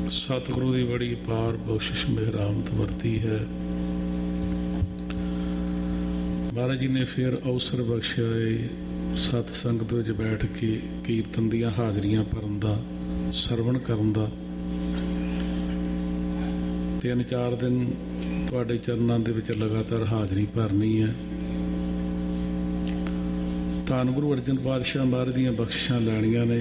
ਸਤਿਗੁਰੂ ਦੀ ਬੜੀ ਅਪਾਰ ਬਖਸ਼ਿਸ਼ ਮਿਹਰਾਮਤ ਵਰਤੀ ਹੈ। ਮਹਾਰਾਜ ਜੀ ਨੇ ਫਿਰ ਅਵਸਰ ਬਖਸ਼ਿਆ ਹੈ ਸਤ ਸੰਗਤ ਵਿੱਚ ਬੈਠ ਕੇ ਕੀਰਤਨ ਦੀਆਂ ਹਾਜ਼ਰੀਆਂ ਭਰਨ ਦਾ, ਸਰਵਣ ਕਰਨ ਦਾ। 3-4 ਦਿਨ ਤੁਹਾਡੇ ਚਰਨਾਂ ਦੇ ਵਿੱਚ ਲਗਾਤਾਰ ਹਾਜ਼ਰੀ ਭਰਨੀ ਹੈ। ਧੰਨ ਗੁਰੂ ਅਰਜਨ ਪਾਤਸ਼ਾਹ ਮਹਾਰਾਜ ਦੀਆਂ ਬਖਸ਼ਿਸ਼ਾਂ ਲੈਣੀਆਂ ਨੇ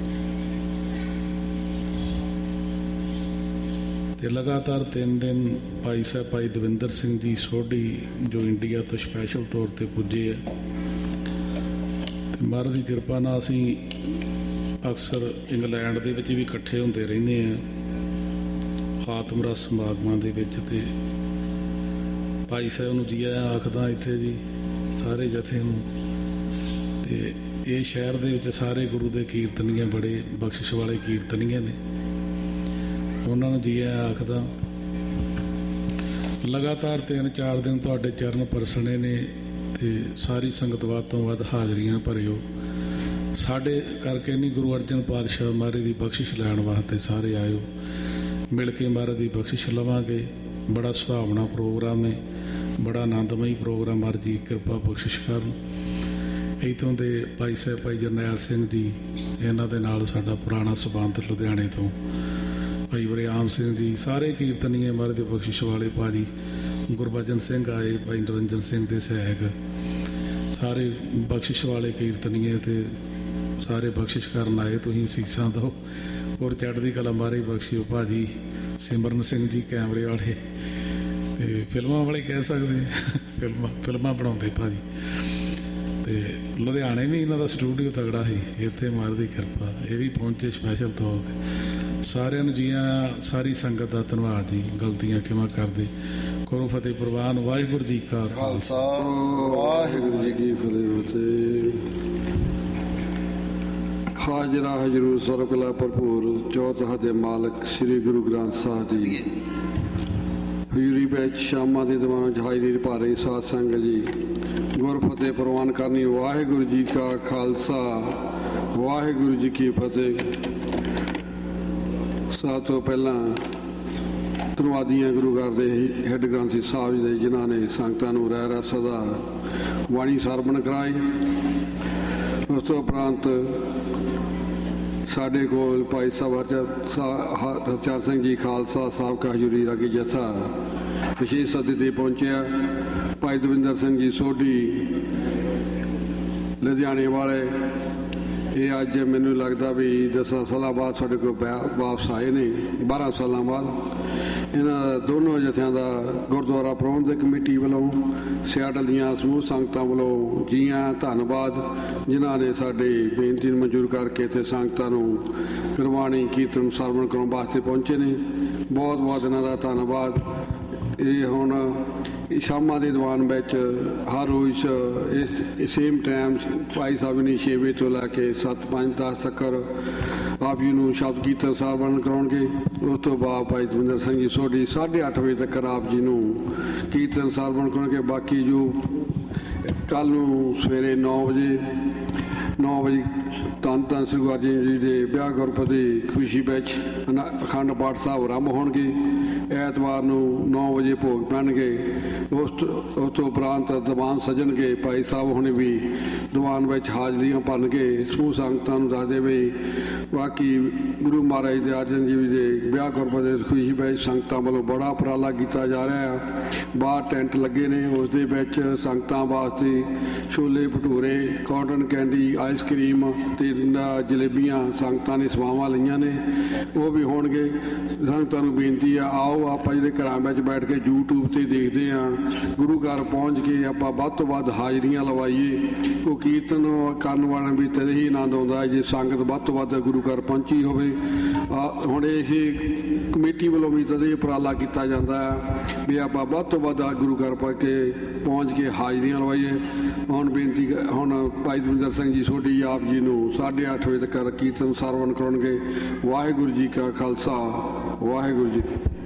ਤੇ ਲਗਾਤਾਰ 3 ਦਿਨ ਭਾਈ ਸਾਹਿਬ ਭਾਈ ਦਵਿੰਦਰ ਸਿੰਘ ਜੀ ਸੋਢੀ ਜੋ ਇੰਡੀਆ ਤੋਂ ਸਪੈਸ਼ਲ ਤੌਰ ਤੇ ਪੁੱਜੇ ਹੈ ਤੇ ਮਹਾਰਾਜ ਦੀ ਕਿਰਪਾ ਨਾਲ ਅਸੀਂ ਅਕਸਰ ਇੰਗਲੈਂਡ ਦੇ ਵਿੱਚ ਵੀ ਇਕੱਠੇ ਹੁੰਦੇ ਰਹਿੰਦੇ ਹਾਂ ਆਤਮ ਰਸ ਸਮਾਗਮਾਂ ਦੇ ਵਿੱਚ। ਤੇ ਭਾਈ ਸਾਹਿਬ ਨੂੰ ਜੀ ਆਇਆਂ ਆਖਦਾ ਇੱਥੇ ਜੀ ਸਾਰੇ ਜਥੇ ਨੂੰ। ਤੇ ਇਹ ਸ਼ਹਿਰ ਦੇ ਵਿੱਚ ਸਾਰੇ ਗੁਰੂ ਦੇ ਕੀਰਤਨੀਏ ਬੜੇ ਬਖਸ਼ਿਸ਼ ਵਾਲੇ ਕੀਰਤਨੀਏ ਨੇ, ਉਹਨਾਂ ਨੂੰ ਜੀ ਆਇਆਂ ਆਖਦਾ। ਲਗਾਤਾਰ 3-4 ਦਿਨ ਤੁਹਾਡੇ ਚਰਨ ਪਰਸਣੇ ਨੇ ਤੇ ਸਾਰੀ ਸੰਗਤ ਵੱਧ ਤੋਂ ਵੱਧ ਹਾਜ਼ਰੀਆਂ ਭਰਿਓ। ਸਾਡੇ ਕਰਕੇ ਨਹੀਂ, ਗੁਰੂ ਅਰਜਨ ਪਾਤਸ਼ਾਹ ਮਹਾਰਾਜ ਦੀ ਬਖਸ਼ਿਸ਼ ਲੈਣ ਵਾਸਤੇ ਸਾਰੇ ਆਇਓ। ਮਿਲ ਕੇ ਮਹਾਰਾਜ ਦੀ ਬਖਸ਼ਿਸ਼ ਲਵਾਂਗੇ। ਬੜਾ ਸੁਹਾਵਣਾ ਪ੍ਰੋਗਰਾਮ ਹੈ, ਬੜਾ ਆਨੰਦਮਈ ਪ੍ਰੋਗਰਾਮ। ਮਹਾਰਾਜ ਜੀ ਕਿਰਪਾ ਬਖਸ਼ਿਸ਼ ਕਰਨ। ਇੱਥੋਂ ਦੇ ਭਾਈ ਸਾਹਿਬ ਭਾਈ ਜਰਨੈਲ ਸਿੰਘ ਜੀ, ਇਹਨਾਂ ਦੇ ਨਾਲ ਸਾਡਾ ਪੁਰਾਣਾ ਸਬੰਧ ਲੁਧਿਆਣੇ ਤੋਂ। ਭਾਈ ਵਰਿਆਮ ਸਿੰਘ ਜੀ, ਸਾਰੇ ਕੀਰਤਨੀਏ ਮਹਾਰਾਜ ਦੇ ਬਖਸ਼ਿਸ਼ ਵਾਲੇ। ਭਾਜੀ ਗੁਰਬਚਨ ਸਿੰਘ ਆਏ, ਭਾਈ ਨਿਰੰਜਨ ਸਿੰਘ ਦੇ ਸਹਾਇਕ, ਸਾਰੇ ਬਖਸ਼ਿਸ਼ ਵਾਲੇ ਕੀਰਤਨੀਏ ਤੇ ਸਾਰੇ ਬਖਸ਼ਿਸ਼ ਕਰਨ ਆਏ। ਤੁਸੀਂ ਸੀਸਾਂ ਦਿਓ ਔਰ ਚੜ੍ਹਦੀ ਕਲਾ ਮਹਾਰਾਜ ਬਖਸ਼ਿਓ। ਭਾਜੀ ਸਿਮਰਨ ਸਿੰਘ ਜੀ ਕੈਮਰੇ ਵਾਲੇ ਤੇ ਫਿਲਮਾਂ ਵਾਲੇ ਕਹਿ ਸਕਦੇ, ਫਿਲਮਾਂ ਬਣਾਉਂਦੇ ਭਾਜੀ। ਤੇ ਲੁਧਿਆਣੇ ਵੀ ਇਹਨਾਂ ਦਾ ਸਟੂਡੀਓ ਤਗੜਾ ਸੀ, ਇੱਥੇ ਮਹਾਰਾਜ ਦੀ ਕਿਰਪਾ ਇਹ ਵੀ ਪਹੁੰਚੇ ਸਪੈਸ਼ਲ ਤੌਰ 'ਤੇ। ਸਾਰਿਆਂ ਨੂੰ ਜੀ ਆਇਆਂ, ਸਾਰੀ ਸੰਗਤ ਦਾ ਧੰਨਵਾਦ ਜੀ। ਗਲਤੀਆਂ ਕਿਵੇਂ ਕਰਦੇ ਕਰੋ ਫਤਿਹ ਪ੍ਰਵਾਨ। ਵਾਹਿਗੁਰੂ ਜੀ ਕਾ ਖਾਲਸਾ, ਵਾਹਿਗੁਰੂ ਜੀ ਕੀ ਫਤਿਹ। ਹਾਜ਼ਰਾ ਹਜ਼ੂਰ ਸਰਬ ਕਲਾ ਭਰਪੂਰ ਚੌਥਾ ਦੇ ਮਾਲਕ ਸ੍ਰੀ ਗੁਰੂ ਗ੍ਰੰਥ ਸਾਹਿਬ ਜੀ ਹਜ਼ੂਰੀ ਵਿੱਚ ਸ਼ਾਮਾਂ ਦੇ ਦੀਵਾਨਾਂ 'ਚ ਹਾਜ਼ਰੀ ਭਾਰੇ ਸਾਧ ਸੰਗਤ ਜੀ ਗੁਰ ਫਤਿਹ ਪ੍ਰਵਾਨ ਕਰਨੀ। ਵਾਹਿਗੁਰੂ ਜੀ ਕਾ ਖਾਲਸਾ, ਵਾਹਿਗੁਰੂ ਜੀ ਕੀ ਫਤਿਹ। ਸਭ ਤੋਂ ਪਹਿਲਾਂ ਧੰਨਵਾਦੀਆਂ ਗੁਰੂ ਘਰ ਦੇ ਹੈੱਡ ਗ੍ਰੰਥੀ ਸਾਹਿਬ ਜੀ ਦੇ, ਜਿਨ੍ਹਾਂ ਨੇ ਸੰਗਤਾਂ ਨੂੰ ਰਹਿ ਰਸ ਦਾ ਬਾਣੀ ਸਰਵਣ ਕਰਾਈ। ਉਸ ਤੋਂ ਉਪਰੰਤ ਸਾਡੇ ਕੋਲ ਭਾਈ ਸਾਹਿਬ ਹਰਚਰਨ ਸਿੰਘ ਜੀ ਖਾਲਸਾ ਸਾਹਿਬ ਕਾ ਹਜ਼ੂਰੀ ਰਾਗੀ ਜਥਾ ਵਿਸ਼ੇਸ਼ ਸੱਦੇ 'ਤੇ ਪਹੁੰਚਿਆ। ਭਾਈ ਦਵਿੰਦਰ ਸਿੰਘ ਜੀ ਸੋਢੀ ਲੁਧਿਆਣੇ ਵਾਲੇ, ਇਹ ਅੱਜ ਮੈਨੂੰ ਲੱਗਦਾ ਵੀ 10 ਸਾਲਾਂ ਬਾਅਦ ਸਾਡੇ ਕੋਲ ਵਾਪਸ ਆਏ ਨੇ, 12 ਸਾਲਾਂ ਬਾਅਦ। ਇਹਨਾਂ ਦੋਨੋਂ ਜਥਿਆਂ ਦਾ ਗੁਰਦੁਆਰਾ ਪ੍ਰਬੰਧਕ ਕਮੇਟੀ ਵੱਲੋਂ, ਸਿਆਟਲ ਦੀਆਂ ਸਮੂਹ ਸੰਗਤਾਂ ਵੱਲੋਂ ਜੀ ਆਇਆਂ, ਧੰਨਵਾਦ। ਜਿਨ੍ਹਾਂ ਨੇ ਸਾਡੇ ਬੇਨਤੀ ਨੂੰ ਮਨਜ਼ੂਰ ਕਰਕੇ ਇੱਥੇ ਸੰਗਤਾਂ ਨੂੰ ਗੁਰਬਾਣੀ ਕੀਰਤਨ ਸਰਵਣ ਕਰਾਉਣ ਵਾਸਤੇ ਪਹੁੰਚੇ ਨੇ। ਬਹੁਤ ਬਹੁਤ ਇਹਨਾਂ ਦਾ ਧੰਨਵਾਦ। ਇਹ ਹੁਣ ਸ਼ਾਮਾਂ ਦੇ ਦੀਵਾਨ ਵਿੱਚ ਹਰ ਰੋਜ਼ ਇਸ ਸੇਮ ਟਾਈਮ ਭਾਈ ਸਾਹਿਬ ਨੇ 6 ਵਜੇ ਤੋਂ ਲੈ ਕੇ 7-5-10 ਤੱਕ ਆਪ ਜੀ ਨੂੰ ਸ਼ਬਦ ਕੀਰਤਨ ਸਰਵਣ ਕਰਾਉਣਗੇ। ਉਸ ਤੋਂ ਬਾਅਦ ਭਾਈ ਦਵਿੰਦਰ ਸਿੰਘ ਜੀ ਸੋਢੀ 8:30 ਵਜੇ ਤੱਕ ਆਪ ਜੀ ਨੂੰ ਕੀਰਤਨ ਸਰਵਣ ਕਰਾਉਣਗੇ। ਬਾਕੀ ਜੋ ਕੱਲ੍ਹ ਨੂੰ ਸਵੇਰੇ 9 ਵਜੇ ਧੰਨ ਧੰਨ ਸ੍ਰੀ ਗੁਰੂ ਅਰਜਨ ਜੀ ਦੇ ਵਿਆਹ ਗੁਰਪੁਰਬ ਦੀ ਖੁਸ਼ੀ ਵਿੱਚ ਅਖੰਡ ਪਾਠ ਸਾਹਿਬ ਆਰੰਭ ਹੋਣਗੇ। ਐਤਵਾਰ ਨੂੰ 9 ਵਜੇ ਭੋਗ ਪੈਣਗੇ। ਉਸ ਤੋਂ ਉਪਰੰਤ ਦੀਵਾਨ ਸਜਣਗੇ। ਭਾਈ ਸਾਹਿਬ ਹੁਣੇ ਵੀ ਦੀਵਾਨ ਵਿੱਚ ਹਾਜ਼ਰੀਆਂ ਭਰਨਗੇ। ਸਮੂਹ ਸੰਗਤਾਂ ਨੂੰ ਦੱਸਦੇ ਵੀ ਬਾਕੀ ਗੁਰੂ ਮਹਾਰਾਜ ਦੇ ਅਰਜਨ ਜੀ ਦੇ ਵਿਆਹ ਗੁਰਪੁਰਬ ਦੀ ਖੁਸ਼ੀ ਵਿੱਚ ਸੰਗਤਾਂ ਵੱਲੋਂ ਬੜਾ ਉਪਰਾਲਾ ਕੀਤਾ ਜਾ ਰਿਹਾ ਹੈ। ਬਾਹਰ ਟੈਂਟ ਲੱਗੇ ਨੇ, ਉਸ ਦੇ ਵਿੱਚ ਸੰਗਤਾਂ ਵਾਸਤੇ chole bhature, cotton candy, ice cream ਤੇ ਜਲੇਬੀਆਂ ਸੰਗਤਾਂ ਨੇ ਸੇਵਾਵਾਂ ਲਈਆਂ ਨੇ, ਉਹ ਵੀ ਹੋਣਗੇ। ਸੰਗਤਾਂ ਨੂੰ ਬੇਨਤੀ ਆ, ਆਓ ਆਪਾਂ ਜਿਹਦੇ ਘਰਾਂ ਵਿੱਚ ਬੈਠ ਕੇ YouTube 'ਤੇ ਦੇਖਦੇ ਹਾਂ, ਗੁਰੂ ਘਰ ਪਹੁੰਚ ਕੇ ਆਪਾਂ ਵੱਧ ਤੋਂ ਵੱਧ ਹਾਜ਼ਰੀਆਂ ਲਵਾਈਏ। ਉਹ ਕੀਰਤਨ ਕਰਨ ਵਾਲਿਆਂ ਵੀ ਤਦੇ ਹੀ ਆਨੰਦ ਆਉਂਦਾ ਜੇ ਸੰਗਤ ਵੱਧ ਤੋਂ ਵੱਧ ਗੁਰੂ ਘਰ ਪਹੁੰਚੀ ਹੋਵੇ। ਹੁਣ ਇਹ ਕਮੇਟੀ ਵੱਲੋਂ ਵੀ ਤਦੇ ਉਪਰਾਲਾ ਕੀਤਾ ਜਾਂਦਾ ਹੈ ਵੀ ਆਪਾਂ ਵੱਧ ਤੋਂ ਵੱਧ ਗੁਰੂ ਘਰ ਪਹੁੰਚ ਕੇ ਹਾਜ਼ਰੀਆਂ ਲਵਾਈਏ। ਹੁਣ ਬੇਨਤੀ, ਹੁਣ ਭਾਈ ਦਵਿੰਦਰ ਸਿੰਘ ਜੀ ਸੋਢੀ ਆਪ ਜੀ ਨੂੰ 8:30 ਵਜੇ ਤੱਕ ਕੀਰਤਨ ਸਰਵਣ ਕਰਾਉਣਗੇ। ਵਾਹਿਗੁਰੂ ਜੀ ਕਾ ਖਾਲਸਾ, ਵਾਹਿਗੁਰੂ ਜੀ।